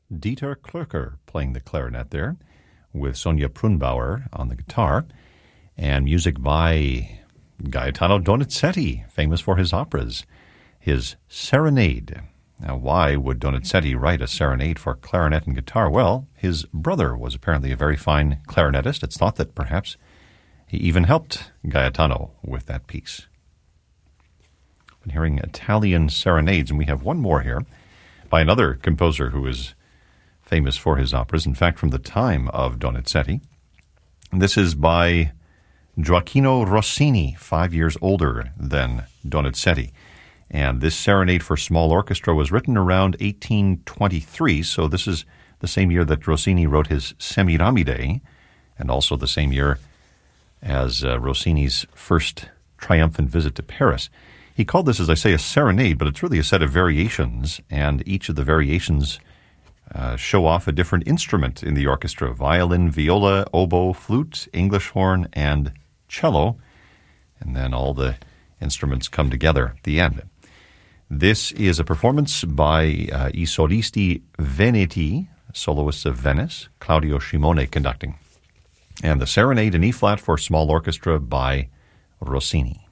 Dieter Klöcker playing the clarinet there, with Sonja Prunbauer on the guitar, and music by Gaetano Donizetti, famous for his operas, his Serenade. Now, why would Donizetti write a serenade for clarinet and guitar? Well, his brother was apparently a very fine clarinetist. It's thought that perhaps he even helped Gaetano with that piece. Been hearing Italian serenades, and we have one more here by another composer who is famous for his operas, in fact, from the time of Donizetti. And this is by Gioacchino Rossini, 5 years older than Donizetti. And this serenade for small orchestra was written around 1823, so this is the same year that Rossini wrote his Semiramide, and also the same year as Rossini's first triumphant visit to Paris. He called this, as I say, a serenade, but it's really a set of variations, and each of the variations show off a different instrument in the orchestra: violin, viola, oboe, flute, English horn, and cello. And then all the instruments come together at the end. This is a performance by I Solisti Veneti, soloists of Venice, Claudio Scimone conducting, and the Serenade in E-flat for small orchestra by Rossini.